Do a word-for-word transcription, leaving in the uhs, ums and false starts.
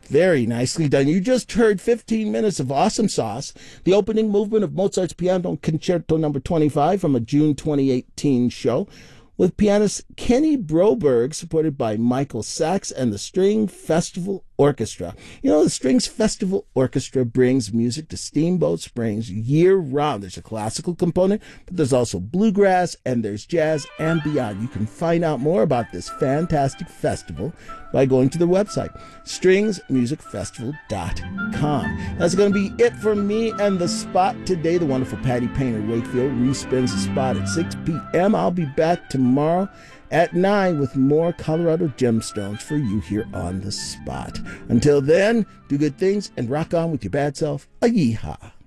Very nicely done. You just heard fifteen minutes of awesome sauce, the opening movement of Mozart's Piano Concerto number twenty-five from a June twenty eighteen show, with pianist Kenny Broberg, supported by Michael Sachs and the String Festival Orchestra. You know, the Strings Festival Orchestra brings music to Steamboat Springs year-round. There's a classical component, but there's also bluegrass, and there's jazz and beyond. You can find out more about this fantastic festival by going to their website, strings music festival dot com. That's going to be it for me and The Spot today. The wonderful Patty Painter Wakefield respins The Spot at six p.m. I'll be back tomorrow at nine with more Colorado gemstones for you here on The Spot. Until then, do good things and rock on with your bad self. A yeehaw.